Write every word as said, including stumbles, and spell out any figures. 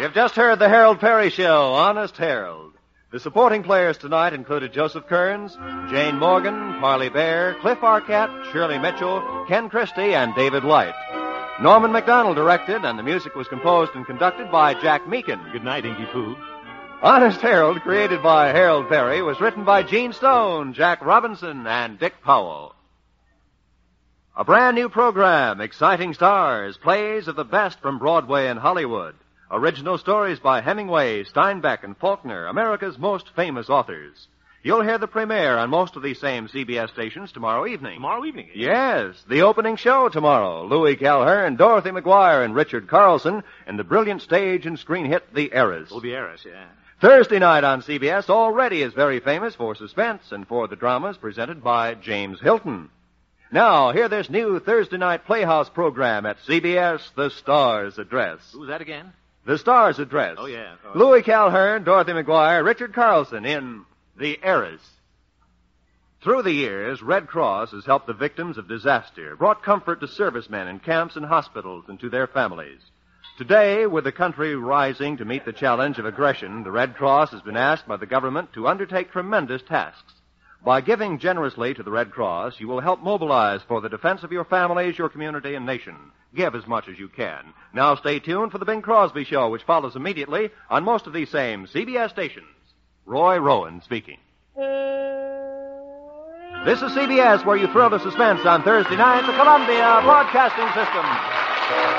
You've just heard the Harold Perry Show, Honest Harold. The supporting players tonight included Joseph Kearns, Jane Morgan, Parley Bear, Cliff Arquette, Shirley Mitchell, Ken Christie, and David Light. Norman MacDonald directed, and the music was composed and conducted by Jack Meakin. Good night, Inky Pooh. Honest Harold, created by Harold Perry, was written by Gene Stone, Jack Robinson, and Dick Powell. A brand new program, exciting stars, plays of the best from Broadway and Hollywood. Original stories by Hemingway, Steinbeck, and Faulkner, America's most famous authors. You'll hear the premiere on most of these same C B S stations tomorrow evening. Tomorrow evening? Yes, the opening show tomorrow. Louis Calhern, Dorothy McGuire, and Richard Carlson in the brilliant stage and screen hit The Heiress. Oh, The Heiress, yeah. Thursday night on C B S already is very famous for suspense and for the dramas presented by James Hilton. Now, hear this new Thursday night Playhouse program at C B S, The Stars Address. Who's that again? The Stars Address. Oh, yeah. Oh. Louis Calhern, Dorothy McGuire, Richard Carlson in The Heiress. Through the years, Red Cross has helped the victims of disaster, brought comfort to servicemen in camps and hospitals and to their families. Today, with the country rising to meet the challenge of aggression, the Red Cross has been asked by the government to undertake tremendous tasks. By giving generously to the Red Cross, you will help mobilize for the defense of your families, your community, and nation. Give as much as you can. Now stay tuned for the Bing Crosby Show, which follows immediately on most of these same C B S stations. Roy Rowan speaking. This is C B S, where you thrill to suspense on Thursday night, the Columbia Broadcasting System.